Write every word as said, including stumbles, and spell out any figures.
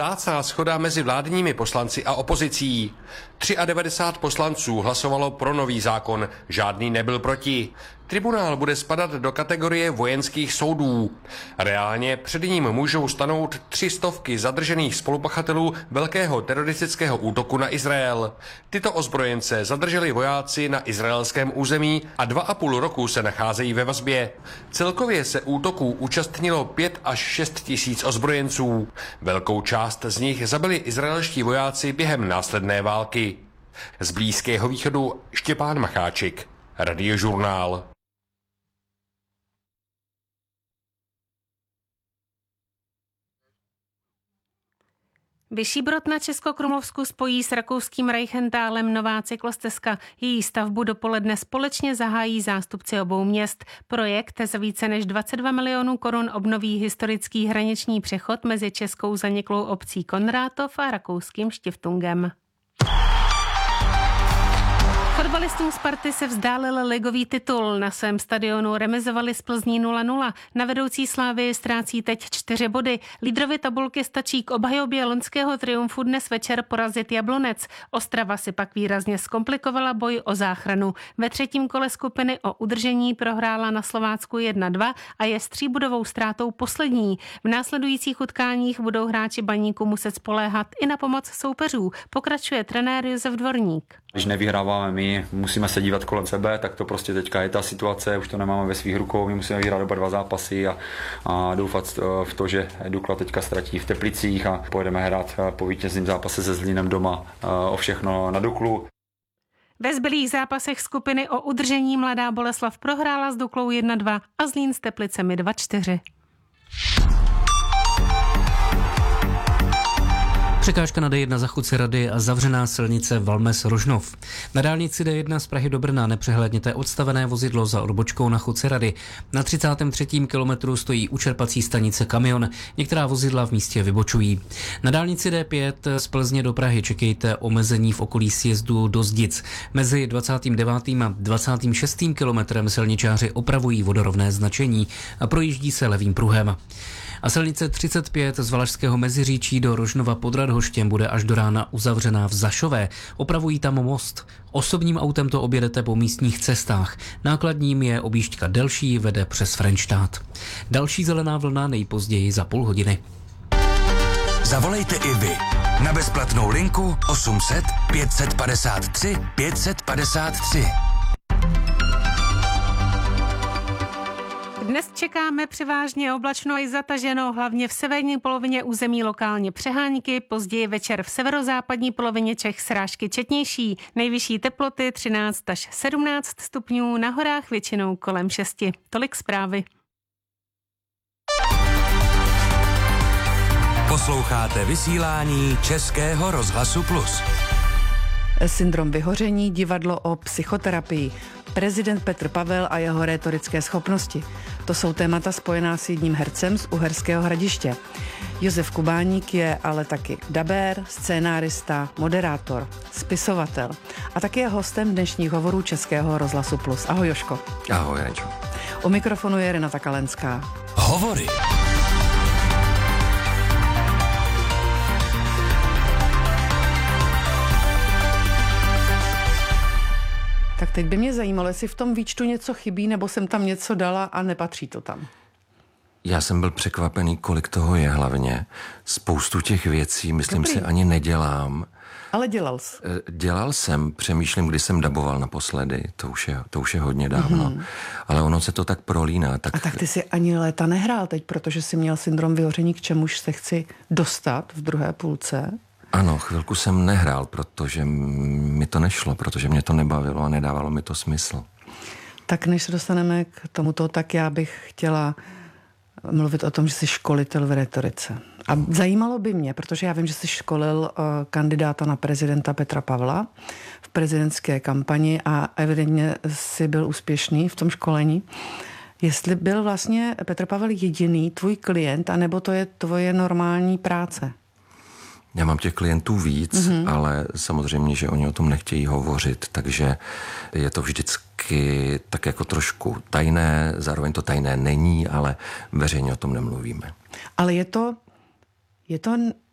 Vzácná shoda mezi vládními poslanci a opozicí. devadesát tři poslanců hlasovalo pro nový zákon, žádný nebyl proti. Tribunál bude spadat do kategorie vojenských soudů. Reálně před ním můžou stanout tři stovky zadržených spolupachatelů velkého teroristického útoku na Izrael. Tyto ozbrojence zadrželi vojáci na izraelském území a dva a půl roku se nacházejí ve vazbě. Celkově se útoků účastnilo pět až šest tisíc ozbrojenců. Velkou část z nich zabili izraelští vojáci během následné války. Z Blízkého východu Štěpán Macháčik, Radiožurnál. Vyšší Brod na Českokrumlovsku spojí s rakouským Reichentalem nová cyklostezka. Její stavbu dopoledne společně zahájí zástupci obou měst. Projekt za více než dvacet dva milionů korun obnoví historický hraniční přechod mezi českou zaniklou obcí Konrátov a rakouským Stiftungem. Fotbalistům Sparty se vzdálil ligový titul. Na svém stadionu remizovali z Plzní nula nula. Na vedoucí Slávy ztrácí teď čtyři body. Lídrovi tabulky stačí k obhajobě loňského triumfu dnes večer porazit Jablonec. Ostrava si pak výrazně zkomplikovala boj o záchranu. Ve třetím kole skupiny o udržení prohrála na Slovácku jedna dva a je s tříbodovou ztrátou poslední. V následujících utkáních budou hráči Baníku muset spoléhat i na pomoc soupeřů. Pokračuje trenér Josef Dvorník. Když nevyhráváme my, musíme se dívat kolem sebe, tak to prostě teďka je ta situace, už to nemáme ve svých rukou, my musíme vyhrát oba dva zápasy a, a doufat v to, že Dukla teďka ztratí v Teplicích a pojedeme hrát po vítězném zápase se Zlínem doma o všechno na Duklu. Ve zbylých zápasech skupiny o udržení Mladá Boleslav prohrála s Duklou jedna dva a Zlín s Teplicemi dva čtyři. Překážka na D jedna za Chucerady a zavřená silnice Valmes-Rožnov. Na dálnici D jedna z Prahy do Brna nepřehlédněte odstavené vozidlo za odbočkou na Chucerady. Na třicátém třetím kilometru stojí u čerpací stanice kamion. Některá vozidla v místě vybočují. Na dálnici D pět z Plzně do Prahy čekejte omezení v okolí sjezdu do Zdic. Mezi dvacátým devátým a dvacátým šestým kilometrem silničáři opravují vodorovné značení a projíždí se levým pruhem. A silnice třicet pět z Valašského Meziříčí do Rožnova pod Radhoštěm bude až do rána uzavřená v Zašové. Opravují tam most. Osobním autem to objedete po místních cestách. Nákladním je objížďka delší, vede přes Frenštát. Další zelená vlna nejpozději za půl hodiny. Zavolejte i vy na bezplatnou linku osm set pět padesát tři pět padesát tři. Dnes čekáme převážně oblačno i zataženo, hlavně v severní polovině území lokálně přehánky, později večer v severozápadní polovině Čech srážky četnější. Nejvyšší teploty třináct až sedmnáct stupňů, na horách většinou kolem šesti. Tolik zprávy. Posloucháte vysílání Českého rozhlasu Plus. Syndrom vyhoření, divadlo o psychoterapii, prezident Petr Pavel a jeho rétorické schopnosti. To jsou témata spojená s jedním hercem z Uherského Hradiště. Josef Kubáník je ale taky dabér, scénárista, moderátor, spisovatel a taky je hostem dnešních hovorů Českého rozhlasu Plus. Ahoj Jožko. Ahoj Jančo. U mikrofonu je Renata Kalenská. Hovory. Tak teď by mě zajímalo, jestli v tom výčtu něco chybí, nebo jsem tam něco dala a nepatří to tam. Já jsem byl překvapený, kolik toho je hlavně. Spoustu těch věcí, myslím Dobrý. si, ani nedělám. Ale dělal jsi. Dělal jsem, přemýšlím, kdy jsem daboval naposledy, to už je, to už je hodně dávno. Mm-hmm. Ale ono se to tak prolíná. Tak... A tak ty si ani léta nehrál teď, protože jsi měl syndrom vyhoření, k čemuž se chci dostat v druhé půlce. Ano, chvilku jsem nehrál, protože mi to nešlo, protože mě to nebavilo a nedávalo mi to smysl. Tak než se dostaneme k tomuto, tak já bych chtěla mluvit o tom, že jsi školitel v rétorice. A zajímalo by mě, protože já vím, že jsi školil uh, kandidáta na prezidenta Petra Pavla v prezidentské kampani a evidentně jsi byl úspěšný v tom školení. Jestli byl vlastně Petr Pavel jediný tvůj klient, anebo to je tvoje normální práce? Já mám těch klientů víc, mm-hmm. ale samozřejmě, že oni o tom nechtějí hovořit, takže je to vždycky tak jako trošku tajné, zároveň to tajné není, ale veřejně o tom nemluvíme. Ale je to, je to